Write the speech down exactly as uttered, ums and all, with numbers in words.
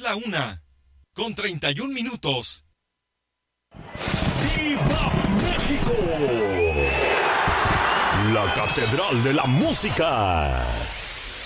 la una, con treinta y un minutos. ¡Viva México! La Catedral de la Música.